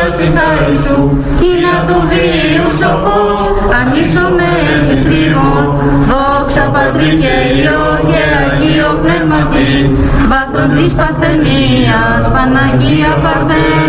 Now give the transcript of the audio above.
στη χάρη σου, ή να του βίου σοφός, ανήσωμε θρύβων, δόξα Πατρί και Υιό και Αγίο Πνεύματι, βάθος της Παρθενίας, Παναγία Παρθένου.